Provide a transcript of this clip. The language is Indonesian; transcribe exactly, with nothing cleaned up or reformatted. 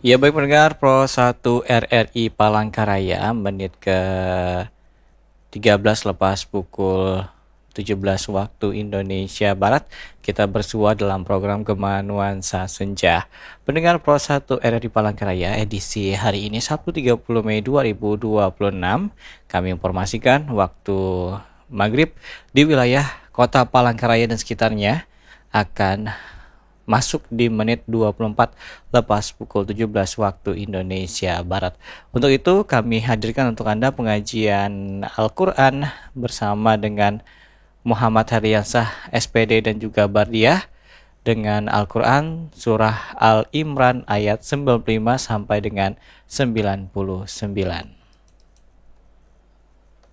Ya baik pendengar Pro satu R R I Palangkaraya, menit ke tiga belas lepas pukul tujuh belas waktu Indonesia Barat. Kita bersua dalam program Gema Nuansa Senja. Pendengar Pro satu R R I Palangkaraya, edisi hari ini Sabtu tiga puluh Mei dua ribu dua puluh enam. Kami informasikan waktu maghrib di wilayah kota Palangkaraya dan sekitarnya akan masuk di menit dua puluh empat lepas pukul tujuh belas waktu Indonesia Barat. Untuk itu kami hadirkan untuk Anda pengajian Al-Quran bersama dengan Muhammad Haryansah S P D dan juga Bardiah dengan Al-Quran surah Al-Imran ayat sembilan puluh lima sampai dengan sembilan puluh sembilan.